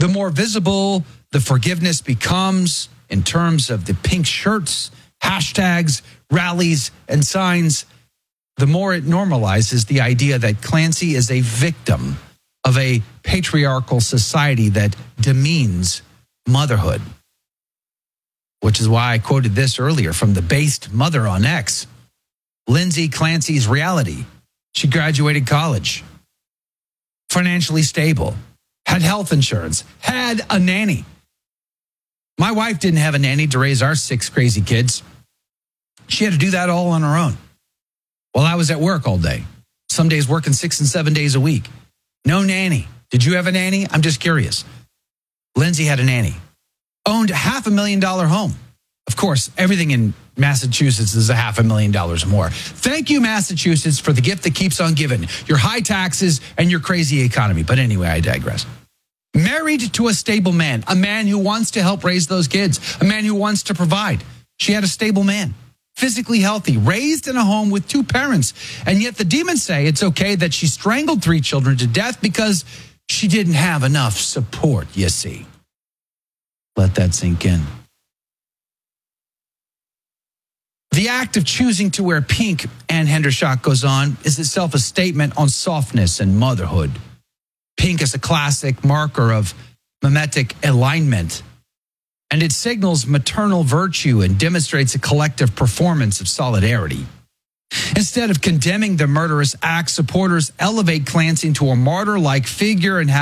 The more visible the forgiveness becomes in terms of the pink shirts, hashtags, rallies, and signs, the more it normalizes the idea that Clancy is a victim of a patriarchal society that demeans motherhood. Which is why I quoted this earlier from the based mother on X. Lindsay Clancy's reality. She graduated college, financially stable, had health insurance, had a nanny. My wife didn't have a nanny to raise our 6 crazy kids. She had to do that all on her own. While I was at work all day, some days working 6 and 7 days a week. No nanny. Did you have a nanny? I'm just curious. Lindsay had a nanny. Owned a $500,000 home. Of course, everything in Massachusetts is $500,000 or more. Thank you, Massachusetts, for the gift that keeps on giving. Your high taxes and your crazy economy. But anyway, I digress. Married to a stable man, a man who wants to help raise those kids, a man who wants to provide. She had a stable man, physically healthy, raised in a home with 2 parents. And yet the demons say it's okay that she strangled 3 children to death because she didn't have enough support, you see. Let that sink in. The act of choosing to wear pink, Ann Hendershot goes on, is itself a statement on softness and motherhood. Pink is a classic marker of mimetic alignment, and it signals maternal virtue and demonstrates a collective performance of solidarity. Instead of condemning the murderous act, supporters elevate Clancy into a martyr-like figure and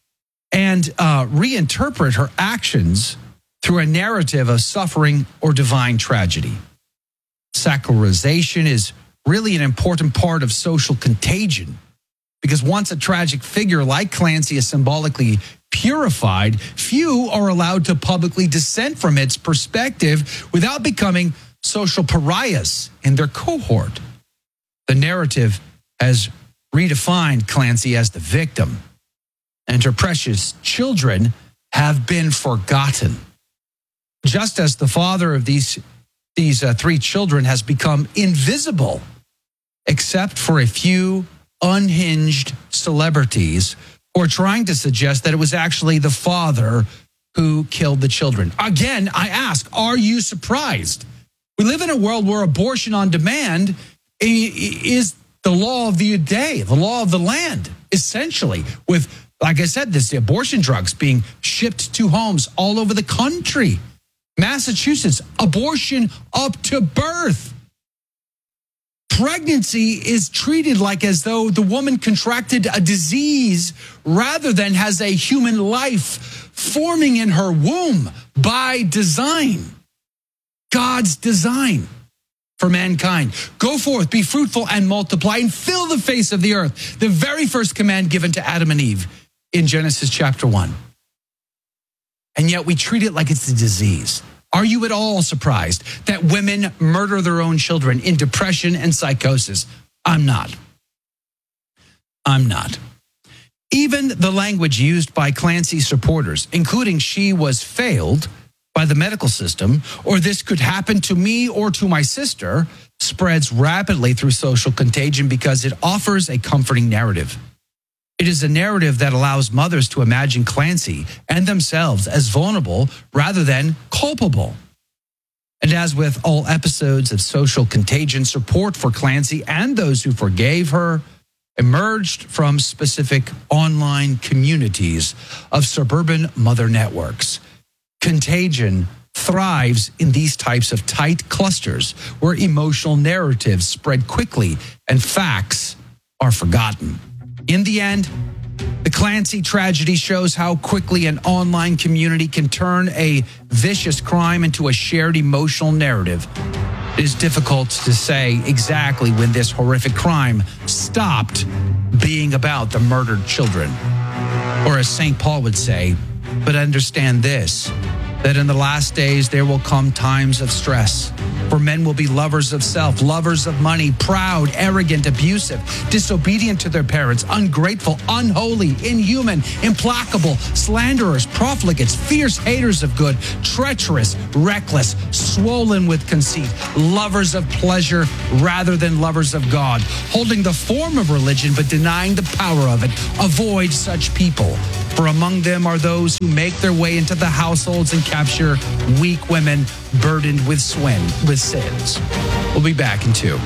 reinterpret her actions through a narrative of suffering or divine tragedy. Sacralization is really an important part of social contagion, because once a tragic figure like Clancy is symbolically purified, few are allowed to publicly dissent from its perspective without becoming social pariahs in their cohort. The narrative has redefined Clancy as the victim, and her precious children have been forgotten. Just as the father of these 3 children has become invisible, except for a few unhinged celebrities who are trying to suggest that it was actually the father who killed the children. Again, I ask, are you surprised? We live in a world where abortion on demand is the law of the day, the law of the land, essentially, with, like I said, the abortion drugs being shipped to homes all over the country. Massachusetts, abortion up to birth. Pregnancy is treated like as though the woman contracted a disease rather than has a human life forming in her womb by design. God's design for mankind. Go forth, be fruitful and multiply and fill the face of the earth. The very first command given to Adam and Eve in Genesis chapter 1. And yet we treat it like it's a disease. Are you at all surprised that women murder their own children in depression and psychosis? I'm not. Even the language used by Clancy's supporters, including "she was failed by the medical system," or "this could happen to me or to my sister," spreads rapidly through social contagion because it offers a comforting narrative. It is a narrative that allows mothers to imagine Clancy and themselves as vulnerable rather than culpable. And as with all episodes of social contagion, support for Clancy and those who forgave her emerged from specific online communities of suburban mother networks. Contagion thrives in these types of tight clusters where emotional narratives spread quickly and facts are forgotten. In the end, the Clancy tragedy shows how quickly an online community can turn a vicious crime into a shared emotional narrative. It is difficult to say exactly when this horrific crime stopped being about the murdered children. Or as St. Paul would say, but understand this, that in the last days there will come times of stress. For men will be lovers of self, lovers of money, proud, arrogant, abusive, disobedient to their parents, ungrateful, unholy, inhuman, implacable, slanderers, profligates, fierce haters of good, treacherous, reckless, swollen with conceit, lovers of pleasure rather than lovers of God, holding the form of religion but denying the power of it. Avoid such people. For among them are those who make their way into the households and capture weak women burdened with sins. We'll be back in 2.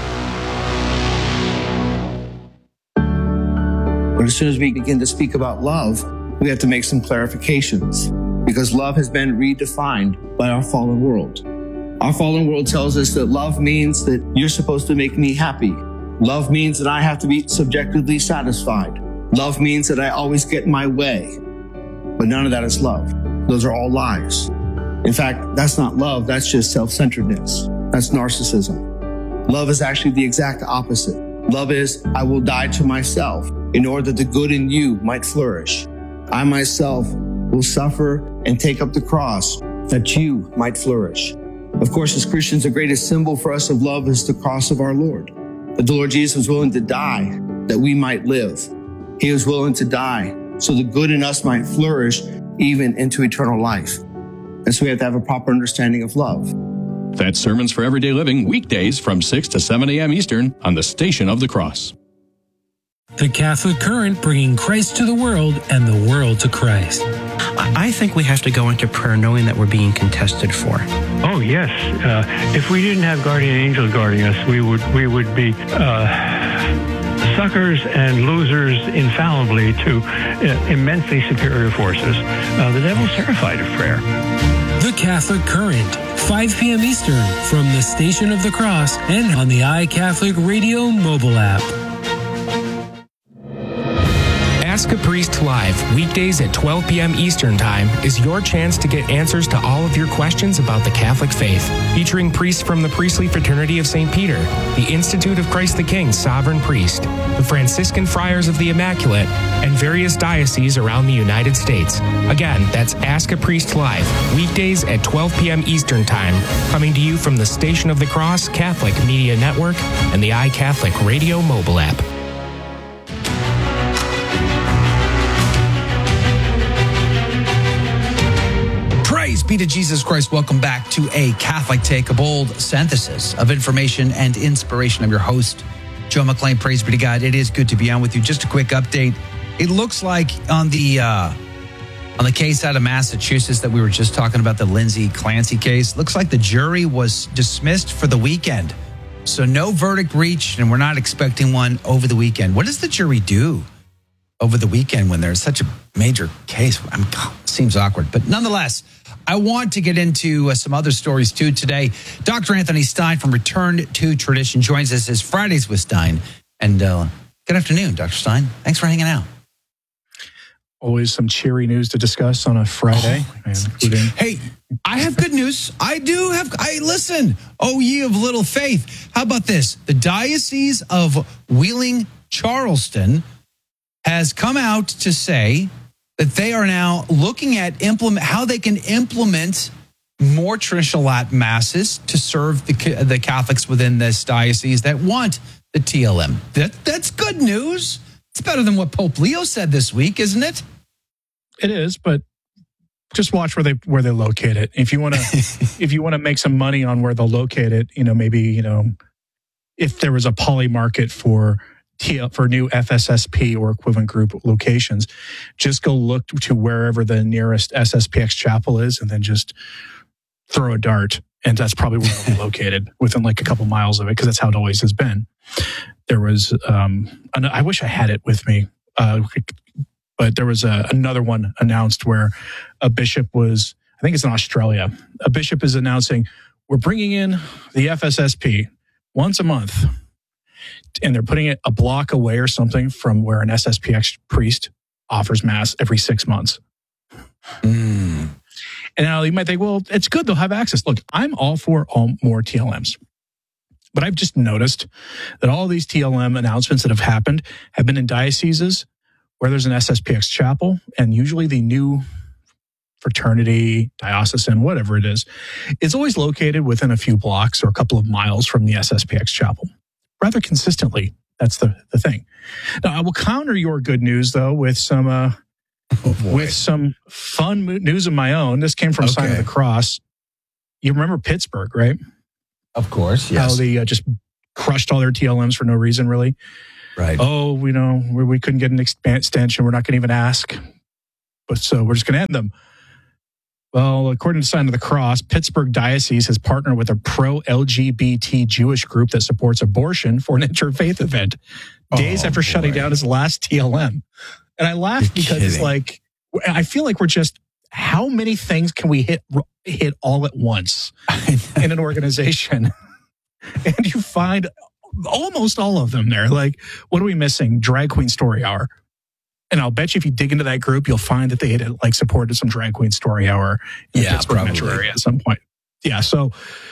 But as soon as we begin to speak about love, we have to make some clarifications because love has been redefined by our fallen world. Our fallen world tells us that love means that you're supposed to make me happy. Love means that I have to be subjectively satisfied. Love means that I always get my way. But none of that is love. Those are all lies. In fact, that's not love. That's just self-centeredness. That's narcissism. Love is actually the exact opposite. Love is, I will die to myself in order that the good in you might flourish. I myself will suffer and take up the cross that you might flourish. Of course, as Christians, the greatest symbol for us of love is the cross of our Lord. That the Lord Jesus was willing to die that we might live. He was willing to die so the good in us might flourish even into eternal life. And so we have to have a proper understanding of love. That's Sermons for Everyday Living, weekdays from 6 to 7 a.m. Eastern on the Station of the Cross. The Catholic Current, bringing Christ to the world and the world to Christ. I think we have to go into prayer knowing that we're being contested for. Oh, yes. If we didn't have guardian angels guarding us, we would be suckers and losers infallibly to immensely superior forces. The devil's terrified of prayer. The Catholic Current, 5 p.m. Eastern, from the Station of the Cross and on the iCatholic Radio mobile app. Ask a Priest Live, weekdays at 12 p.m. Eastern Time, is your chance to get answers to all of your questions about the Catholic faith. Featuring priests from the Priestly Fraternity of St. Peter, the Institute of Christ the King Sovereign Priest, the Franciscan Friars of the Immaculate, and various dioceses around the United States. Again, that's Ask a Priest Live, weekdays at 12 p.m. Eastern Time, coming to you from the Station of the Cross Catholic Media Network and the iCatholic Radio mobile app. Praise be to Jesus Christ. Welcome back to A Catholic Take, a bold synthesis of information and inspiration. I'm your host, Joe McLean. Praise be to God. It is good to be on with you. Just a quick update. It looks like on the case out of Massachusetts that we were just talking about, the Lindsay Clancy case, looks like the jury was dismissed for the weekend. So no verdict reached, and we're not expecting one over the weekend. What does the jury do over the weekend when there's such a major case? Seems awkward, but nonetheless, I want to get into some other stories too today. Dr. Anthony Stein from Return to Tradition joins us as Fridays with Stein. And good afternoon, Dr. Stein. Thanks for hanging out. Always some cheery news to discuss on a Friday. Hey, I have good news. Listen, oh ye of little faith. How about this? The Diocese of Wheeling Charleston has come out to say that they are now looking at how they can implement more traditional Latin masses to serve the Catholics within this diocese that want the TLM. That's good news. It's better than what Pope Leo said this week, isn't it? It is, but just watch where they locate it. If you want to make some money on where they'll locate it, maybe if there was a poly market for new FSSP or equivalent group locations, just go look to wherever the nearest SSPX chapel is and then just throw a dart. And that's probably where it'll be located, within like a couple miles of it, because that's how it always has been. There was, I wish I had it with me, but there was another one announced where a bishop was, I think it's in Australia, a bishop is announcing, we're bringing in the FSSP once a month. And they're putting it a block away or something from where an SSPX priest offers mass every 6 months. And now you might think, well, it's good. They'll have access. Look, I'm all for more TLMs. But I've just noticed that all these TLM announcements that have happened have been in dioceses where there's an SSPX chapel, and usually the new fraternity, diocesan, whatever it is always located within a few blocks or a couple of miles from the SSPX chapel. Rather consistently. That's the thing. Now, I will counter your good news, though, with some fun news of my own. This came from Sign of the Cross. You remember Pittsburgh, right? Of course, yes. How they just crushed all their TLMs for no reason, really. Right. Oh, we couldn't get an extension. We're not going to even ask. But so we're just going to end them. Well, according to Sign of the Cross, Pittsburgh Diocese has partnered with a pro-LGBT Jewish group that supports abortion for an interfaith event days after shutting down his last TLM. And I laugh because it's like, I feel like we're just, how many things can we hit all at once in an organization? And you find almost all of them there. Like, what are we missing? Drag Queen Story Hour. And I'll bet you if you dig into that group, you'll find that they had like supported some Drag Queen Story Hour in the Pittsburgh metro area at some point. Yeah. So,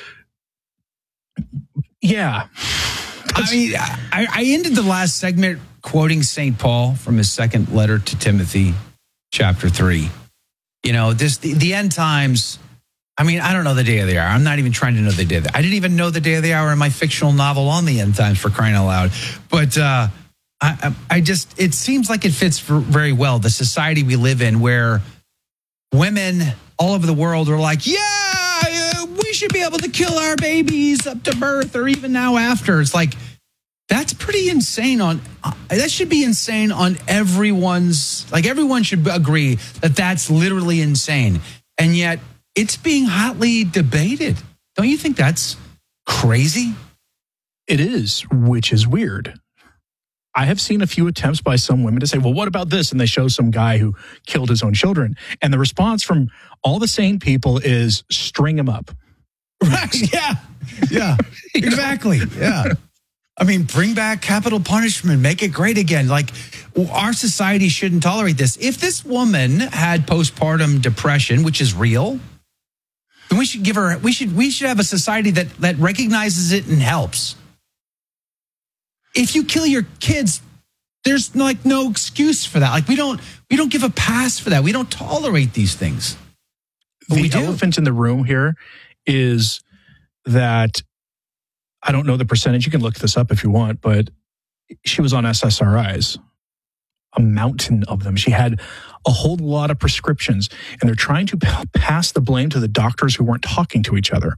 yeah. I mean, I ended the last segment quoting St. Paul from his second letter to Timothy, chapter 3. You know, the end times. I mean, I don't know the day of the hour. I'm not even trying to know the day of the hour. I didn't even know the day of the hour in my fictional novel on the end times, for crying out loud. But I just, it seems like it fits very well the society we live in, where women all over the world are like, yeah, we should be able to kill our babies up to birth or even now after. It's like, that's pretty insane. That should be insane on everyone's, like everyone should agree that that's literally insane. And yet it's being hotly debated. Don't you think that's crazy? It is, which is weird. I have seen a few attempts by some women to say, well, what about this? And they show some guy who killed his own children. And the response from all the sane people is string him up. Right. Yeah, exactly. Yeah. I mean, bring back capital punishment, make it great again. Like, our society shouldn't tolerate this. If this woman had postpartum depression, which is real, then we should give her, we should have a society that recognizes it and helps. If you kill your kids, there's like no excuse for that. Like, we don't give a pass for that. We don't tolerate these things. But the elephant in the room here is that, I don't know the percentage. You can look this up if you want, but she was on SSRIs, a mountain of them. She had a whole lot of prescriptions, and they're trying to pass the blame to the doctors who weren't talking to each other.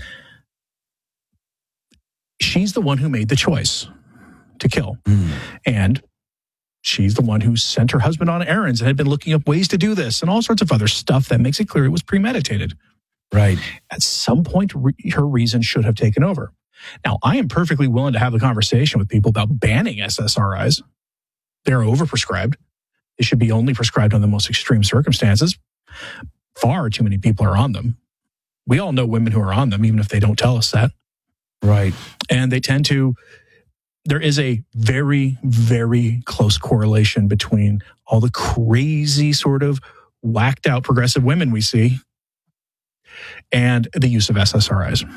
She's the one who made the choice to kill. And she's the one who sent her husband on errands and had been looking up ways to do this and all sorts of other stuff that makes it clear it was premeditated. Right. At some point, her reason should have taken over. Now, I am perfectly willing to have the conversation with people about banning SSRIs. They're overprescribed. They should be only prescribed under the most extreme circumstances. Far too many people are on them. We all know women who are on them, even if they don't tell us that. Right. And they tend to, there is a very, very close correlation between all the crazy sort of whacked out progressive women we see and the use of SSRIs.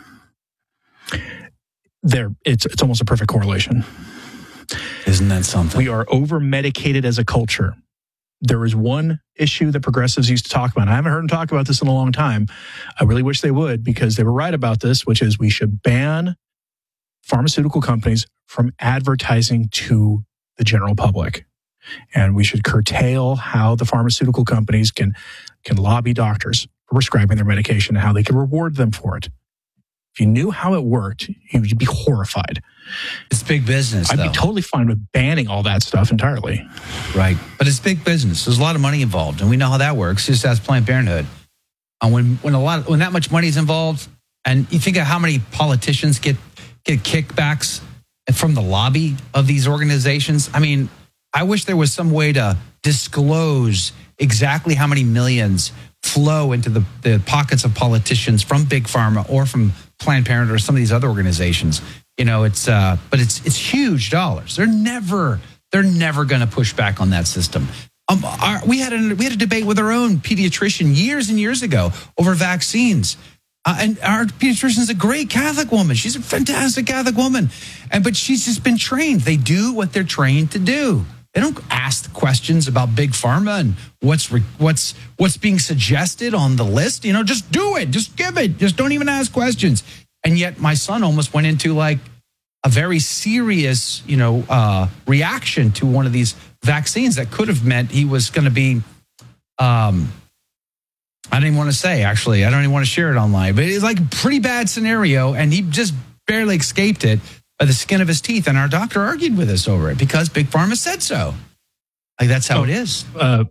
It's almost a perfect correlation. Isn't that something? We are over-medicated as a culture. There is one issue that progressives used to talk about. I haven't heard them talk about this in a long time. I really wish they would, because they were right about this, which is we should ban pharmaceutical companies from advertising to the general public. And we should curtail how the pharmaceutical companies can lobby doctors for prescribing their medication and how they can reward them for it. If you knew how it worked, you'd be horrified. It's big business, I'd be totally fine with banning all that stuff entirely. Right. But it's big business. There's a lot of money involved, and we know how that works. Just ask Planned Parenthood. When that much money is involved, and you think of how many politicians get kickbacks from the lobby of these organizations. I mean, I wish there was some way to disclose exactly how many millions flow into the pockets of politicians from Big Pharma or from Planned Parenthood or some of these other organizations. You know, it's huge dollars. They're never going to push back on that system. We had a debate with our own pediatrician years and years ago over vaccines. And our pediatrician is a great Catholic woman. She's a fantastic Catholic woman. But she's just been trained. They do what they're trained to do. They don't ask questions about Big Pharma and what's being suggested on the list. You know, just do it. Just give it. Just don't even ask questions. And yet my son almost went into like a very serious, reaction to one of these vaccines that could have meant he was going to be, I don't even want to say, actually. I don't even want to share it online. But it's like a pretty bad scenario, and he just barely escaped it by the skin of his teeth. And our doctor argued with us over it because Big Pharma said so. Like, that's how it is.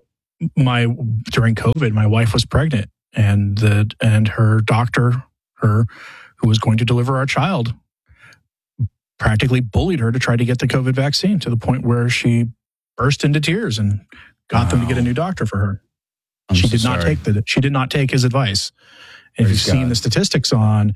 during COVID, my wife was pregnant, and her doctor, who was going to deliver our child, practically bullied her to try to get the COVID vaccine, to the point where she burst into tears and got them to get a new doctor for her. She did not take his advice. And if you've seen the statistics on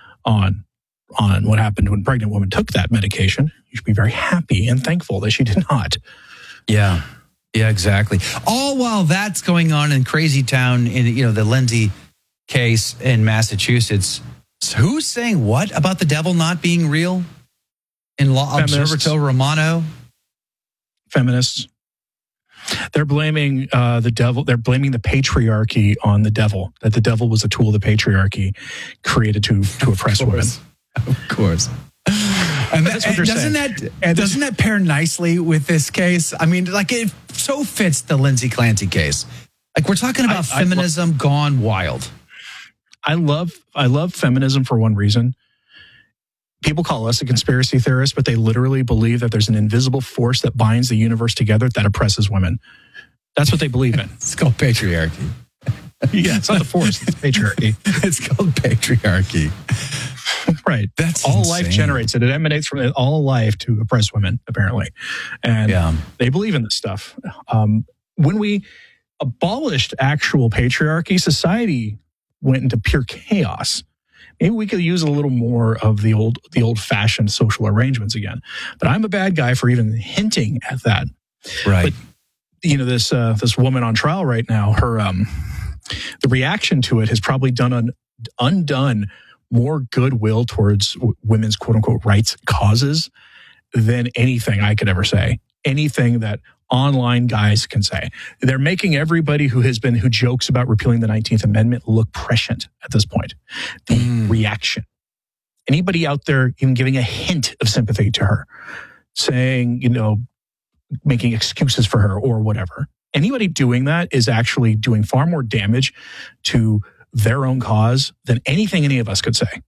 what happened when a pregnant woman took that medication, you should be very happy and thankful that she did not. Yeah. Yeah, exactly. All while that's going on in Crazy Town, in the Lindsay case in Massachusetts. So who's saying what about the devil not being real? In Law Observatorio Romano? Feminists. They're blaming the devil. They're blaming the patriarchy on the devil, that the devil was a tool the patriarchy created to oppress women. Of course. And that's what they're doesn't that pair nicely with this case? I mean, like, it so fits the Lindsay Clancy case. Like, we're talking about feminism gone wild. I love feminism for one reason. People call us a conspiracy theorist, but they literally believe that there's an invisible force that binds the universe together that oppresses women. That's what they believe in. It's called patriarchy. Yeah, it's not the force, it's patriarchy. It's called patriarchy. Right. That's all insane. Life generates it. It emanates from all life to oppress women, apparently. And they believe in this stuff. When we abolished actual patriarchy, society went into pure chaos. Maybe we could use a little more of the old-fashioned social arrangements again. But I'm a bad guy for even hinting at that. Right. But, this woman on trial right now, her the reaction to it has probably undone more goodwill towards women's quote-unquote rights causes than anything I could ever say. Anything that online guys can say. They're making everybody who jokes about repealing the 19th Amendment look prescient at this point. The reaction. Anybody out there even giving a hint of sympathy to her, saying, making excuses for her or whatever. Anybody doing that is actually doing far more damage to their own cause than anything any of us could say.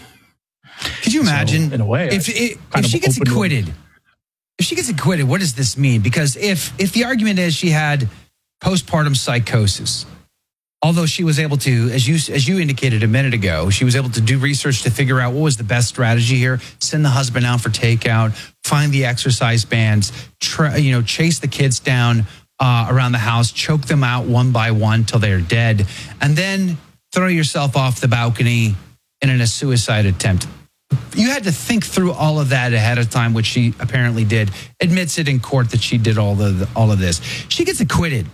Could you imagine, in a way, if she gets acquitted? If she gets acquitted, what does this mean? Because if the argument is she had postpartum psychosis, although she was able to, as you indicated a minute ago, she was able to do research to figure out what was the best strategy here, send the husband out for takeout, find the exercise bands, chase the kids down around the house, choke them out one by one till they're dead, and then throw yourself off the balcony in a suicide attempt. You had to think through all of that ahead of time, which she apparently did. Admits it in court that she did all of this. She gets acquitted.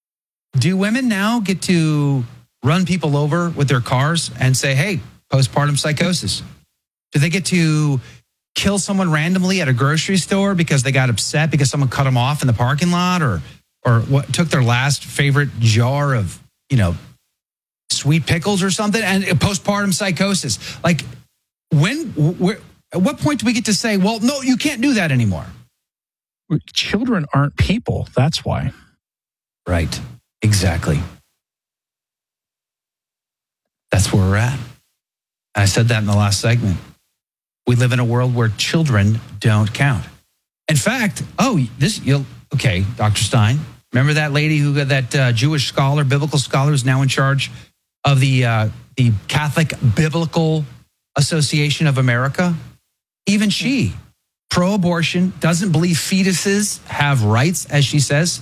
Do women now get to run people over with their cars and say, hey, postpartum psychosis? Do they get to kill someone randomly at a grocery store because they got upset because someone cut them off in the parking lot, or what, took their last favorite jar of, sweet pickles or something, and postpartum psychosis? Like, at what point do we get to say, well, no, you can't do that anymore? Children aren't people. That's why. Right. Exactly. That's where we're at. I said that in the last segment. We live in a world where children don't count. In fact, Dr. Stein, remember that lady that Jewish scholar, biblical scholar, is now in charge of the Catholic Biblical Association of America? Even she, pro-abortion, doesn't believe fetuses have rights, as she says.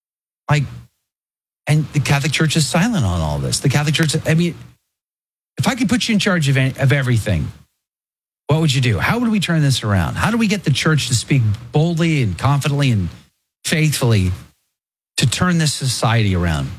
And the Catholic Church is silent on all this. The Catholic Church, if I could put you in charge of everything, what would you do? How would we turn this around? How do we get the church to speak boldly and confidently and faithfully to turn this society around?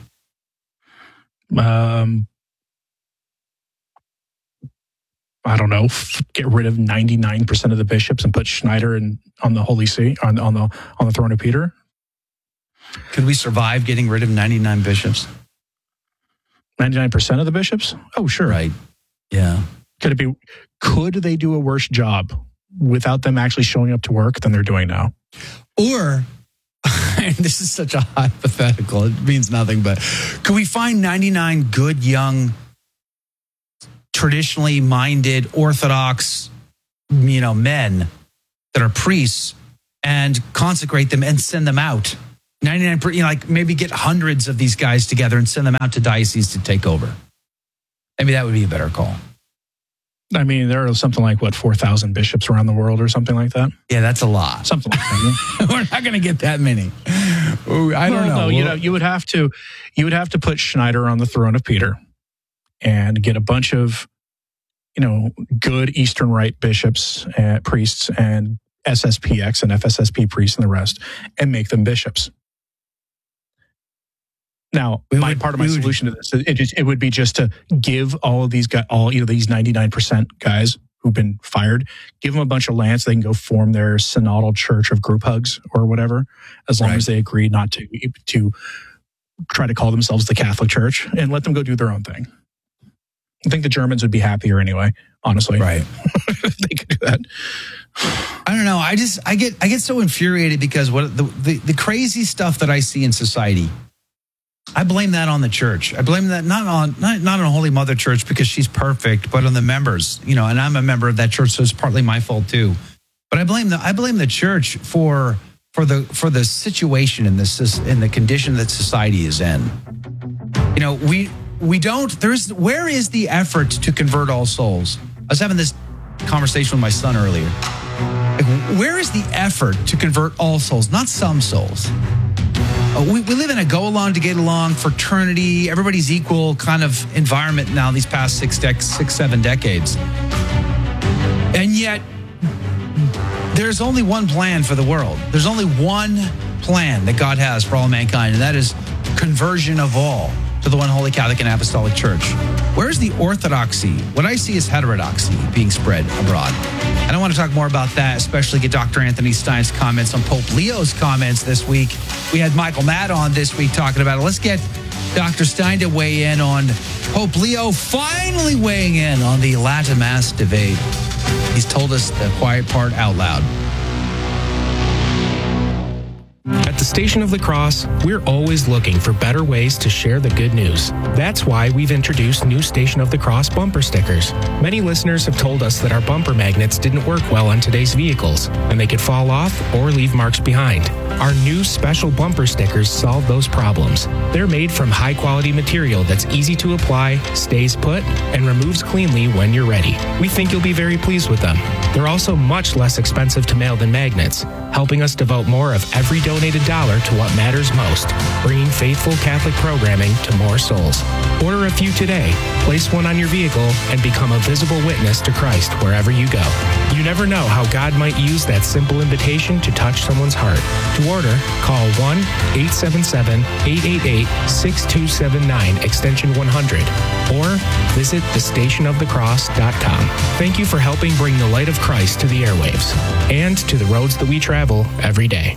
I don't know, get rid of 99% of the bishops and put Schneider on the Holy See, on the throne of Peter. Could we survive getting rid of 99 bishops? 99% of the bishops? Oh, sure. Right. Yeah. Could they do a worse job without them actually showing up to work than they're doing now? Or, and this is such a hypothetical, it means nothing, but could we find 99 good, young, traditionally minded, Orthodox, men that are priests and consecrate them and send them out 99%, like maybe get hundreds of these guys together and send them out to dioceses to take over. Maybe that would be a better call. I mean, there are something like 4,000 bishops around the world or something like that. Yeah, that's a lot. Something like that. We're not going to get that many. Ooh, I don't know. No, you would have to put Schneider on the throne of Peter and get a bunch of, good Eastern Rite bishops, priests, and SSPX and FSSP priests and the rest, and make them bishops. Now, part of my solution to this, it would be just to give all of these guys, these 99% guys who've been fired, give them a bunch of land so they can go form their synodal church of group hugs or whatever, as long as they agree not to try to call themselves the Catholic Church, and let them go do their own thing. I think the Germans would be happier anyway, honestly. Right. They could do that. I don't know. I get so infuriated because what the crazy stuff that I see in society, I blame that on the church. I blame that not on Holy Mother Church because she's perfect, but on the members. And I'm a member of that church, so it's partly my fault too. But I blame the church for the situation in the condition that society is in. Where is the effort to convert all souls? I was having this conversation with my son earlier. Where is the effort to convert all souls, not some souls? We live in a go along to get along fraternity, everybody's equal kind of environment now these past 6-7 decades. And yet, there's only one plan for the world. There's only one plan that God has for all mankind, and that is conversion of all to the one holy Catholic and Apostolic Church. Where's the orthodoxy? What I see is heterodoxy being spread abroad. And I want to talk more about that, especially get Dr. Anthony Stein's comments on Pope Leo's comments this week. We had Michael Matt on this week talking about it. Let's get Dr. Stein to weigh in on Pope Leo finally weighing in on the Latin Mass debate. He's told us the quiet part out loud. At the Station of the Cross, we're always looking for better ways to share the good news. That's why we've introduced new Station of the Cross bumper stickers. Many listeners have told us that our bumper magnets didn't work well on today's vehicles, and they could fall off or leave marks behind. Our new special bumper stickers solve those problems. They're made from high-quality material that's easy to apply, stays put, and removes cleanly when you're ready. We think you'll be very pleased with them. They're also much less expensive to mail than magnets, helping us devote more of every donated dollar to what matters most, bringing faithful Catholic programming to more souls. Order a few today, place one on your vehicle, and become a visible witness to Christ wherever you go. You never know how God might use that simple invitation to touch someone's heart. To order, call 1-877-888-6279, extension 100, or visit thestationofthecross.com. Thank you for helping bring the light of Christ to the airwaves and to the roads that we travel every day.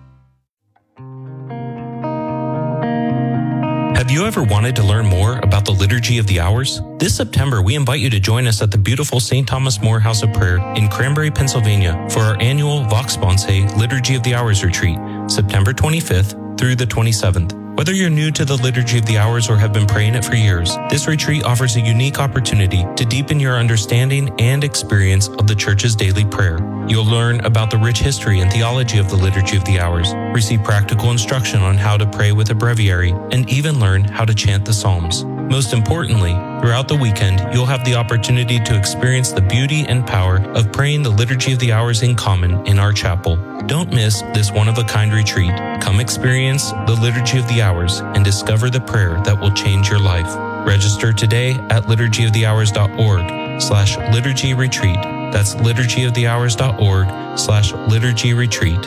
Have you ever wanted to learn more about the Liturgy of the Hours? This September, we invite you to join us at the beautiful St. Thomas More House of Prayer in Cranberry, Pennsylvania for our annual Vox Sponsae Liturgy of the Hours retreat, September 25th through the 27th. Whether you're new to the Liturgy of the Hours or have been praying it for years, this retreat offers a unique opportunity to deepen your understanding and experience of the Church's daily prayer. You'll learn about the rich history and theology of the Liturgy of the Hours, receive practical instruction on how to pray with a breviary, and even learn how to chant the Psalms. Most importantly, throughout the weekend, you'll have the opportunity to experience the beauty and power of praying the Liturgy of the Hours in common in our chapel. Don't miss this one-of-a-kind retreat. Come experience the Liturgy of the Hours and discover the prayer that will change your life. Register today at liturgyofthehours.org/liturgy retreat. That's liturgyofthehours.org/liturgy retreat.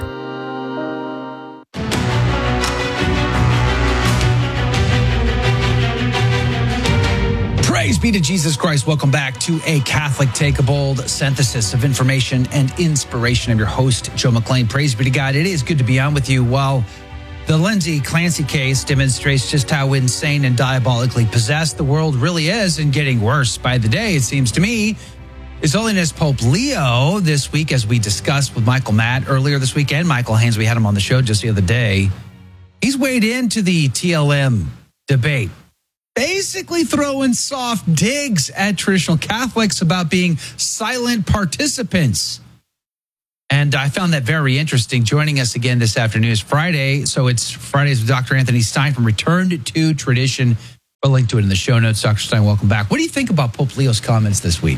Praise be to Jesus Christ. Welcome back to A Catholic Take a Bold, synthesis of information and inspiration. I'm your host, Joe McClain. Praise be to God. It is good to be on with you. While the Lindsay Clancy case demonstrates just how insane and diabolically possessed the world really is, and getting worse by the day, it seems to me, His Holiness Pope Leo this week, as we discussed with Michael Matt earlier this weekend. Michael Haynes, we had him on the show just the other day. He's weighed into the TLM debate, basically throwing soft digs at traditional Catholics about being silent participants. And I found that very interesting. Joining us again this afternoon is Friday. So it's Fridays with Dr. Anthony Stein from Return to Tradition. We'll link to it in the show notes. Dr. Stein, welcome back. What do you think about Pope Leo's comments this week?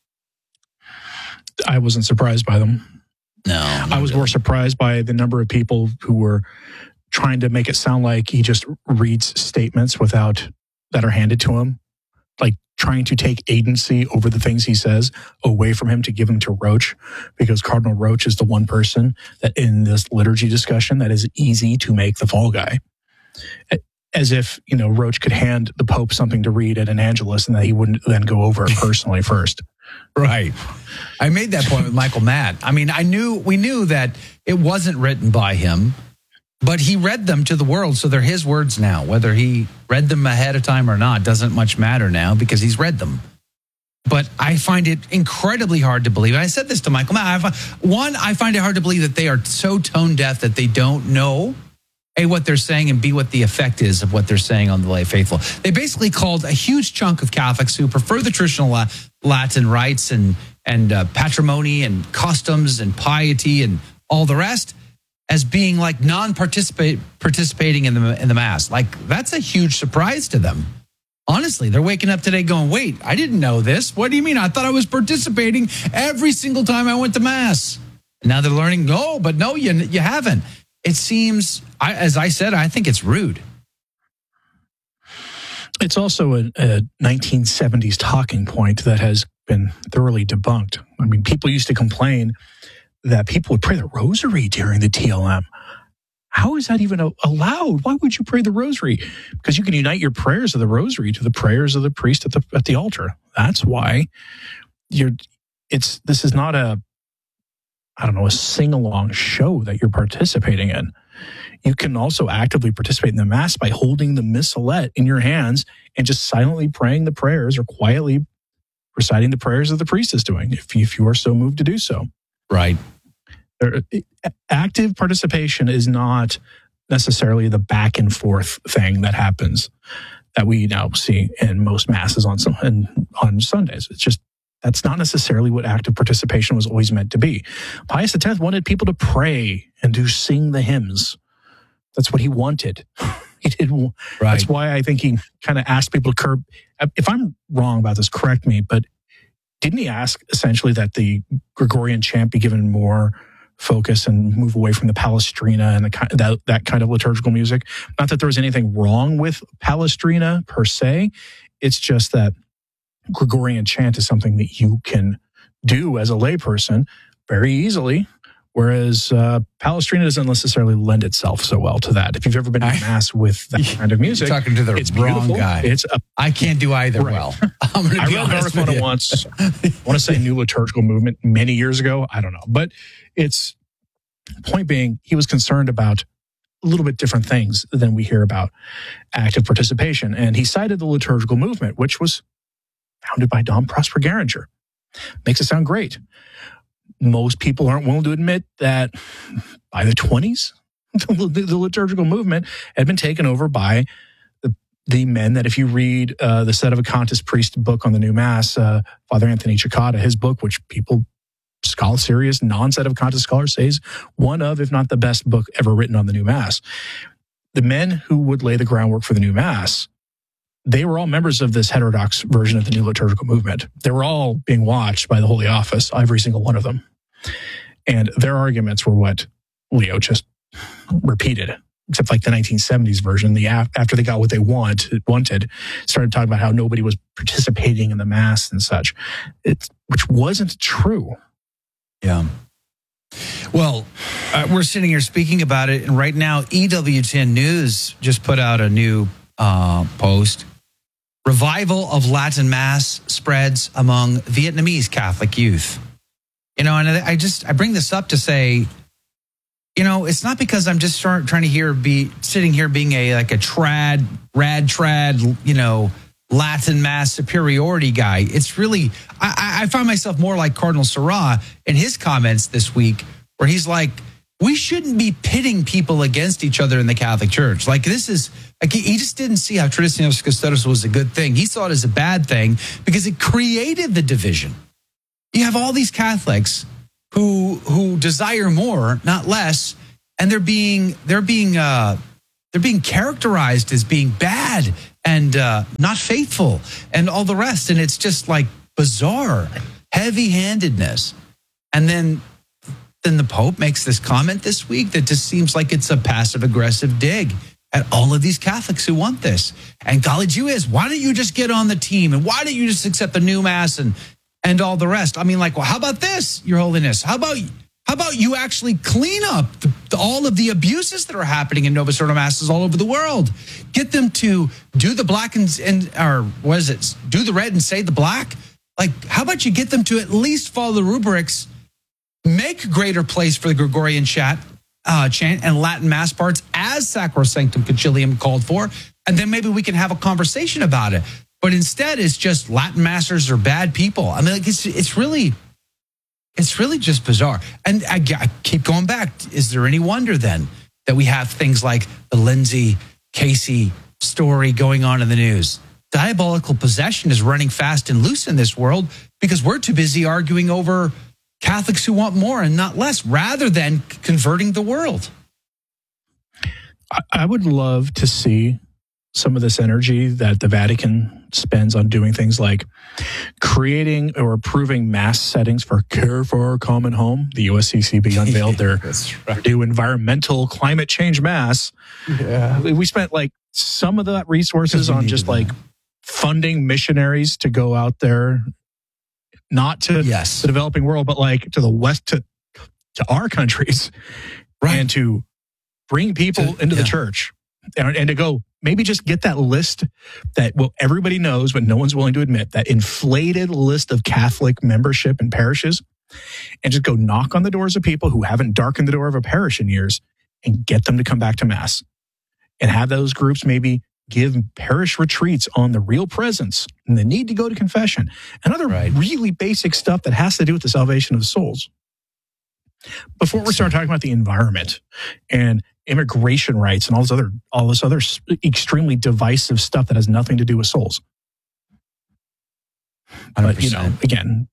I wasn't surprised by them. No. I was more surprised by the number of people who were trying to make it sound like he just reads statements that are handed to him, like trying to take agency over the things he says away from him to give them to Roach, because Cardinal Roach is the one person that in this liturgy discussion that is easy to make the fall guy. As if, Roach could hand the Pope something to read at an Angelus and that he wouldn't then go over it personally first. Right. I made that point with Michael Matt. I mean, we knew that it wasn't written by him, but he read them to the world. So they're his words now. Whether he read them ahead of time or not doesn't much matter now because he's read them. But I find it incredibly hard to believe. And I said this to Michael Matt. I find it hard to believe that they are so tone deaf that they don't know A, what they're saying, and B, what the effect is of what they're saying on the lay faithful. They basically called a huge chunk of Catholics who prefer the traditional Latin rites and patrimony and customs and piety and all the rest as being like participating in the Mass. Like, that's a huge surprise to them. Honestly, they're waking up today going, wait, I didn't know this. What do you mean? I thought I was participating every single time I went to Mass. And now they're learning, no, you haven't. It seems, as I said, I think it's rude. It's also a 1970s talking point that has been thoroughly debunked. I mean, people used to complain that people would pray the rosary during the TLM. How is that even allowed? Why would you pray the rosary? Because you can unite your prayers of the rosary to the prayers of the priest at the altar. That's why this is not a sing-along show that you're participating in. You can also actively participate in the Mass by holding the missalette in your hands and just silently praying the prayers or quietly reciting the prayers that the priest is doing, if you are so moved to do so. Right. Active participation is not necessarily the back and forth thing that happens that we now see in most Masses on Sundays. It's just, that's not necessarily what active participation was always meant to be. Pius X wanted people to pray and to sing the hymns. That's what he wanted. He didn't. Right. That's why I think he kind of asked people to curb. If I'm wrong about this, correct me. But didn't he ask essentially that the Gregorian chant be given more focus and move away from the Palestrina and that kind of liturgical music? Not that there was anything wrong with Palestrina per se. It's just that Gregorian chant is something that you can do as a layperson very easily, whereas Palestrina doesn't necessarily lend itself so well to that. If you've ever been to Mass with that kind of music, you're talking to the wrong guy. I can't do either well. I read an article on it once. I want to say New Liturgical Movement many years ago. I don't know. But it's, point being, he was concerned about a little bit different things than we hear about active participation. And he cited the liturgical movement, which was founded by Dom Prosper Garinger. Makes it sound great. Most people aren't willing to admit that by the 20s, the liturgical movement had been taken over by the men that, if you read the Sedevacantist priest book on the new Mass, Father Anthony Cicada, his book, which serious non-Sedevacantist scholars say is one of, if not the best book ever written on the new Mass. The men who would lay the groundwork for the new Mass, they were all members of this heterodox version of the new liturgical movement. They were all being watched by the Holy Office, every single one of them. And their arguments were what Leo just repeated, except like the 1970s version. After they got what they wanted, started talking about how nobody was participating in the Mass and such, which wasn't true. Yeah. Well, we're sitting here speaking about it, and right now EWTN News just put out a new post. Revival of Latin Mass spreads among Vietnamese Catholic youth. And I bring this up to say, it's not because I'm just trying to sitting here being a trad, Latin Mass superiority guy. It's really, I find myself more like Cardinal Sarah in his comments this week, where he's like, we shouldn't be pitting people against each other in the Catholic Church. Like, this is, he just didn't see how Traditionis Custodes was a good thing. He saw it as a bad thing because it created the division. You have all these Catholics who desire more, not less, and they're being characterized as being bad and not faithful and all the rest. And it's just like bizarre, heavy-handedness. And then the Pope makes this comment this week that just seems like it's a passive-aggressive dig at all of these Catholics who want this. And golly gee whiz, why don't you just get on the team? And why don't you just accept the new Mass and all the rest? I mean, like, well, how about this, Your Holiness? How about you actually clean up all of the abuses that are happening in Novus Ordo Masses all over the world? Get them to do the black and what is it? Do the red and say the black? Like, how about you get them to at least follow the rubrics, make greater place for the Gregorian chant and Latin Mass parts as Sacrosanctum Concilium called for, and then maybe we can have a conversation about it. But instead, it's just Latin Masters are bad people. I mean, like, it's really just bizarre. And I keep going back. Is there any wonder then that we have things like the Lindsay Casey story going on in the news? Diabolical possession is running fast and loose in this world because we're too busy arguing over Catholics who want more and not less, rather than converting the world. I would love to see some of this energy that the Vatican spends on doing things like creating or approving Mass settings for Care for Our Common Home. The USCCB unveiled their new environmental climate change Mass. Yeah. We spent like some of that resources on just like funding missionaries to go out there, not to the developing world, but like to the West, to our countries, and to bring people into the church and to go maybe just get that list that everybody knows, but no one's willing to admit, that inflated list of Catholic membership in parishes, and just go knock on the doors of people who haven't darkened the door of a parish in years and get them to come back to Mass, and have those groups maybe give parish retreats on the real presence and the need to go to confession and other really basic stuff that has to do with the salvation of souls. Before we start talking about the environment and immigration rights and all this other extremely divisive stuff that has nothing to do with souls. 100%. But, you know, again,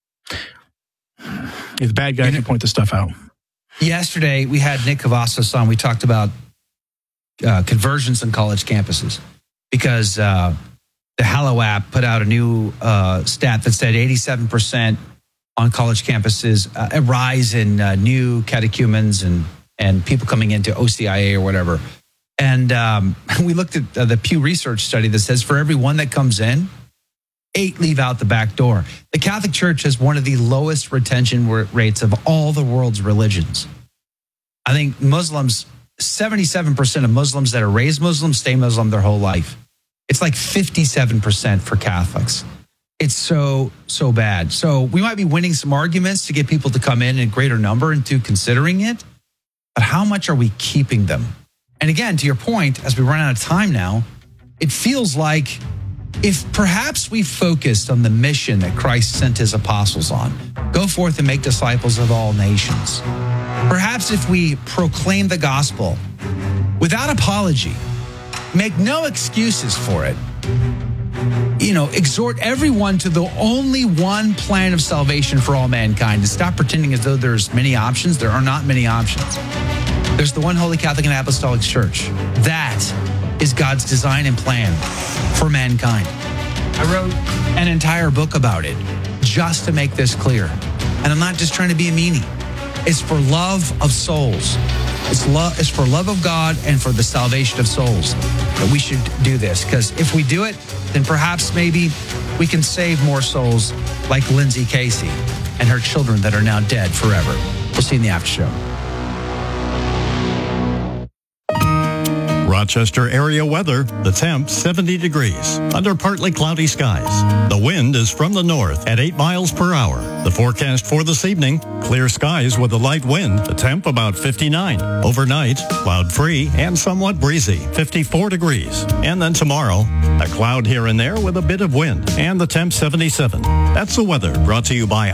you're the bad guy if you point this stuff out. Yesterday, we had Nick Cavazos on. We talked about conversions on college campuses because the Hallow app put out a new stat that said 87% on college campuses, a rise in new catechumens and people coming into OCIA or whatever. And we looked at the Pew Research study that says for every one that comes in, 8 leave out the back door. The Catholic Church has one of the lowest retention rates of all the world's religions. I think Muslims, 77% of Muslims that are raised Muslim stay Muslim their whole life. It's like 57% for Catholics. It's so bad. So we might be winning some arguments to get people to come in greater number into considering it, but how much are we keeping them? And again, to your point, as we run out of time now, it feels like if perhaps we focused on the mission that Christ sent his apostles on, go forth and make disciples of all nations. Perhaps if we proclaim the gospel without apology, make no excuses for it, exhort everyone to the only one plan of salvation for all mankind, and stop pretending as though there's many options. There are not many options. There's the one Holy Catholic and Apostolic Church. That is God's design and plan for mankind. I wrote an entire book about it just to make this clear. And I'm not just trying to be a meanie. It's for love of souls. It's for love of God and for the salvation of souls that we should do this. Because if we do it, then perhaps maybe we can save more souls like Lindsay Casey and her children that are now dead forever. We'll see you in the after show. Rochester area weather, the temp 70 degrees, under partly cloudy skies. The wind is from the north at 8 miles per hour. The forecast for this evening, clear skies with a light wind, the temp about 59. Overnight, cloud-free and somewhat breezy, 54 degrees. And then tomorrow, a cloud here and there with a bit of wind, and the temp 77. That's the weather, brought to you by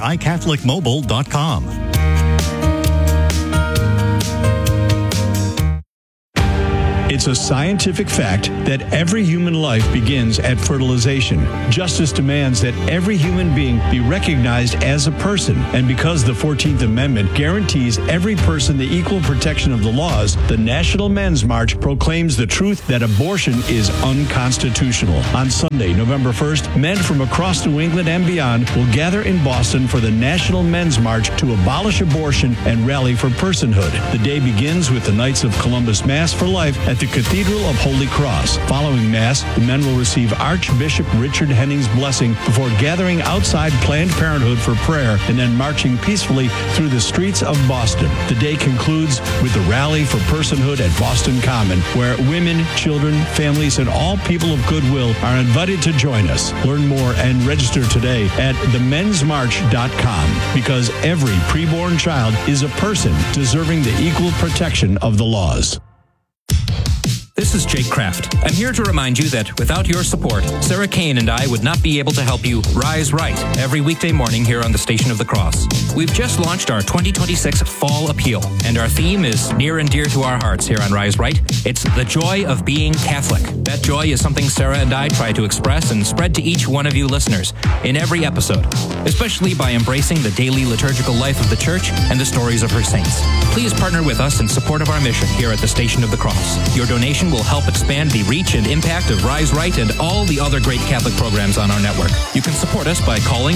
iCatholicMobile.com. It's a scientific fact that every human life begins at fertilization. Justice demands that every human being be recognized as a person. And because the 14th Amendment guarantees every person the equal protection of the laws, the National Men's March proclaims the truth that abortion is unconstitutional. On Sunday, November 1st, men from across New England and beyond will gather in Boston for the National Men's March to abolish abortion and rally for personhood. The day begins with the Knights of Columbus Mass for Life at the Cathedral of Holy Cross. Following Mass, the men will receive Archbishop Richard Henning's blessing before gathering outside Planned Parenthood for prayer and then marching peacefully through the streets of Boston. The day concludes with the Rally for Personhood at Boston Common, where women, children, families, and all people of goodwill are invited to join us. Learn more and register today at themensmarch.com, because every preborn child is a person deserving the equal protection of the laws. This is Jake Kraft. I'm here to remind you that without your support, Sarah Kane and I would not be able to help you rise right every weekday morning here on the Station of the Cross. We've just launched our 2026 Fall Appeal, and our theme is near and dear to our hearts here on Rise Right. It's the joy of being Catholic. That joy is something Sarah and I try to express and spread to each one of you listeners in every episode, especially by embracing the daily liturgical life of the Church and the stories of her saints. Please partner with us in support of our mission here at the Station of the Cross. Your donation will help expand the reach and impact of Rise Right and all the other great Catholic programs on our network. You can support us by calling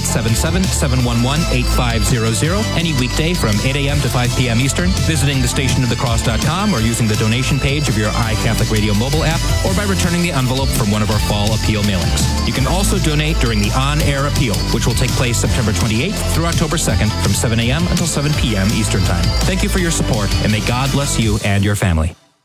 1-877-711-8500 any weekday from 8 a.m. to 5 p.m. Eastern, visiting thestationofthecross.com, or using the donation page of your iCatholic Radio mobile app, or by returning the envelope from one of our Fall Appeal mailings. You can also donate during the On-Air Appeal, which will take place September 28th through October 2nd from 7 a.m. until 7 p.m. Eastern Time. Thank you for your support, and may God bless you and your family.